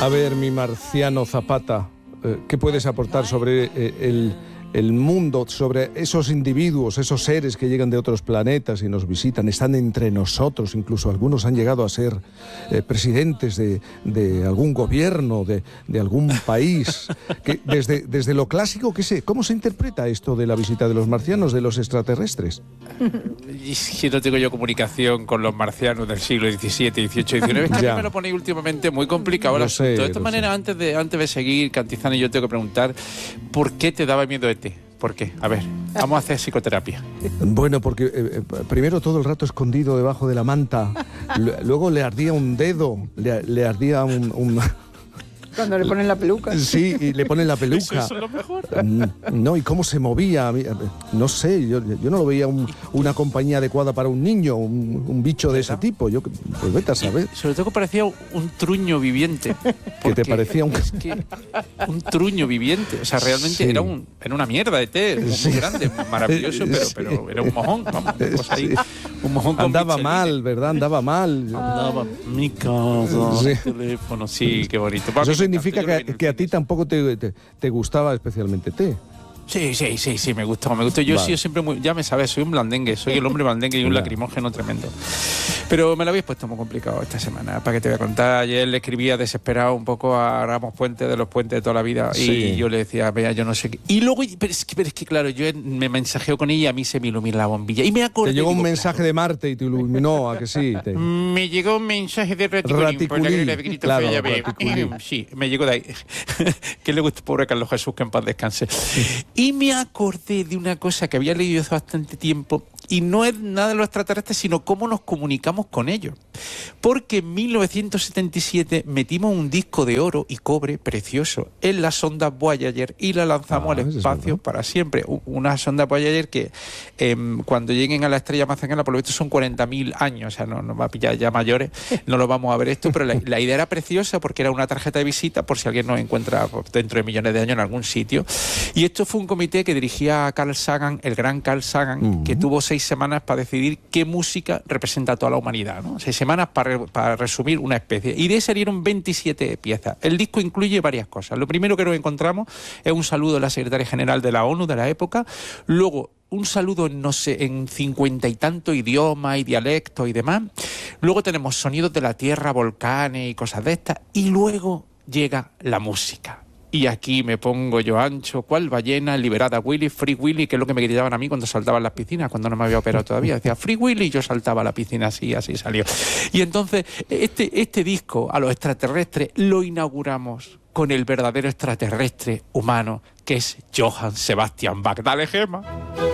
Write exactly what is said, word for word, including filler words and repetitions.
A ver, mi marciano Zapata, eh, ¿qué puedes aportar sobre eh, el, el mundo, sobre esos individuos, esos seres que llegan de otros planetas y nos visitan, están entre nosotros, incluso algunos han llegado a ser eh, presidentes de, de algún gobierno, de, de algún país? Que desde, desde lo clásico, ¿qué sé? ¿Cómo se interpreta esto de la visita de los marcianos, de los extraterrestres? Si no tengo yo comunicación con los marcianos del siglo diecisiete, dieciocho, diecinueve, es que a mí me lo ponéis últimamente muy complicado el asunto. De esta manera, antes de, antes de seguir, Cantizano, yo tengo que preguntar, ¿por qué te daba miedo E T? ¿Por qué? A ver, vamos a hacer psicoterapia. Bueno, porque eh, primero todo el rato escondido debajo de la manta, luego le ardía un dedo, le, le ardía un... un... Cuando le ponen la peluca. Sí, y le ponen la peluca. Eso es lo mejor. No, y cómo se movía. No sé, yo, yo no lo veía un, una compañía adecuada para un niño, un, un bicho de ese tipo. Yo, pues vete a saber. Y sobre todo que parecía un truño viviente. ¿Qué te parecía un...? Es que un truño viviente. O sea, realmente sí. era, un, era una mierda de té, muy sí. grande, maravilloso, pero, sí. pero era un mojón. Vamos, pues ahí, sí. un mojón con Andaba Michelin. mal, ¿verdad? Andaba mal. Andaba mi casa, sí. teléfono, sí, qué bonito. Papi, eso significa que, que a ti tampoco te, te, te gustaba especialmente té. Sí, sí, sí, sí, me gustó, me gustó. Yo vale. he sido siempre muy, ya me sabes, soy un blandengue, soy el hombre blandengue y un lacrimógeno tremendo. Pero me lo habéis puesto muy complicado esta semana, ¿para qué te voy a contar? Ayer le escribía desesperado un poco a Ramos Puente, de los puentes de toda la vida, sí. y yo le decía, vea, yo no sé qué. Y luego, pero es que, pero es que claro, yo me mensajeo con ella y a mí se me ilumina la bombilla. Y me acordé. Te llegó digo, un mensaje claro. de Marte y te iluminó, ¿a que sí? Te... Me llegó un mensaje de Raticulín. Raticulín, claro, Raticulín. Sí, me llegó de ahí. Que le gusta, pobre Carlos Jesús, que en paz descanse. Y me acordé de una cosa que había leído hace bastante tiempo, y no es nada de los extraterrestres, sino cómo nos comunicamos con ellos. Porque en mil novecientos setenta y siete metimos un disco de oro y cobre precioso en la sonda Voyager y la lanzamos ah, al espacio para siempre. Una sonda Voyager que eh, cuando lleguen a la estrella más cercana, por lo visto son cuarenta mil años, o sea, no nos va a pillar ya mayores, no lo vamos a ver esto, pero la, la idea era preciosa porque era una tarjeta de visita por si alguien nos encuentra dentro de millones de años en algún sitio. Y esto fue un comité que dirigía a Carl Sagan, el gran Carl Sagan, uh-huh. que tuvo seis semanas para decidir qué música representa a toda la humanidad, ¿no? Seis semanas para, re, para resumir una especie. Y de ahí salieron veintisiete piezas. El disco incluye varias cosas. Lo primero que nos encontramos es un saludo de la secretaria general de la ONU de la época. Luego, un saludo en, no sé, en cincuenta y tantos idiomas y dialectos y demás. Luego tenemos sonidos de la tierra, volcanes y cosas de estas. Y luego llega la música. Y aquí me pongo yo ancho, ¿cuál ballena liberada Willy? Free Willy, que es lo que me gritaban a mí cuando saltaba en las piscinas, cuando no me había operado todavía. Decía Free Willy y yo saltaba a la piscina así, así salió. Y entonces, este, este disco a los extraterrestres lo inauguramos con el verdadero extraterrestre humano, que es Johann Sebastian Bach. Dale, Gemma.